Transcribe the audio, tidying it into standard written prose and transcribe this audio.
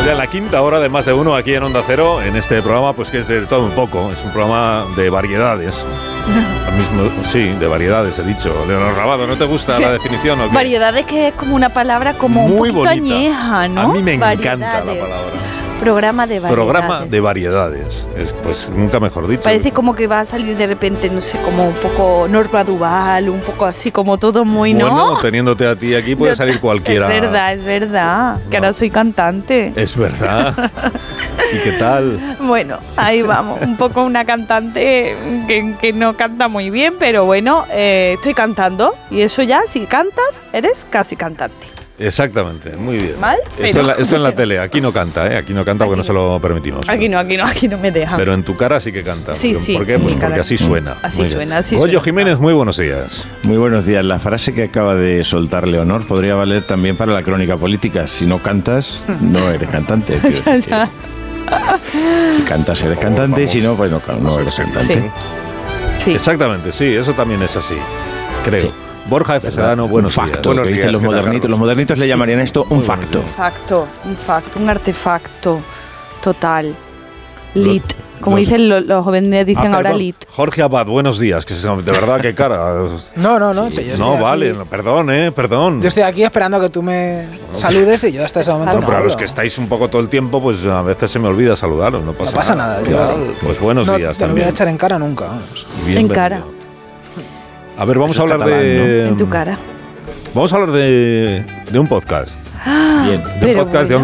a la quinta hora de Más de Uno aquí en Onda Cero, en este programa, pues que es de todo un poco, es un programa de variedades. Sí, de variedades, he dicho. Leonor Rabado, ¿no te gusta la definición o qué? Variedades, que es como una palabra como muy un poquito bonita. añeja, ¿no? A mí me encanta la Variedades. palabra. Programa de variedades. Programa de variedades. Pues nunca mejor dicho. Parece como que va a salir de repente, no sé, como un poco Norma Duval, un poco así, como todo muy, ¿no? Bueno, teniéndote a ti aquí puede salir cualquiera. Es verdad, que No. ahora soy cantante. Es verdad. ¿Y qué tal? Bueno, ahí vamos, un poco una cantante que no canta muy bien, pero bueno, estoy cantando y eso ya, si cantas, eres casi cantante. Exactamente, muy bien. ¿Mal? Esto en la tele, aquí no canta, aquí no canta porque no se lo permitimos. Aquí no me dejan. Pero en tu cara sí que canta. Sí, sí, ¿Por qué? en Pues mi porque cara. así suena. Así Muy bien. suena, así Goyo suena. Jiménez, muy buenos días. Muy buenos días. La frase que acaba de soltar Leonor podría valer también para la crónica política. Si no cantas, no eres cantante. Quiero decir que si cantas, eres cantante, y si no, pues no eres cantante. Sí. Sí. Exactamente, sí, eso también es así, creo. Sí. Borja F. Sedano, buenos un días. facto, Buenos que días, dicen los ¿qué tal, modernitos. Carlos? Los modernitos le llamarían esto un Muy buenos facto. Un artefacto total. Lit. Como dicen los jóvenes, dicen ahora perdón. lit. Jorge Abad, buenos días. Que de verdad, qué cara. No. Sí, yo No, estoy vale, aquí. no, perdón. Yo estoy aquí esperando a que tú me saludes y yo hasta ese momento No, no pero a los hablo. que estáis un poco todo el tiempo, pues a veces se me olvida saludaros. No pasa, No pasa nada, yo- Claro. Pues buenos no días te lo voy también. a echar en cara nunca. Vamos. Bienvenido. cara. A ver, vamos Eso a es hablar catalán, de... En tu cara. Vamos a hablar de un podcast. Bien. De un Pero podcast de bueno.